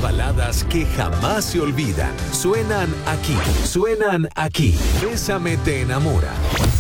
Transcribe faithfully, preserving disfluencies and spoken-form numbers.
baladas que jamás se olvidan. Suenan aquí, suenan aquí. Bésame te enamora.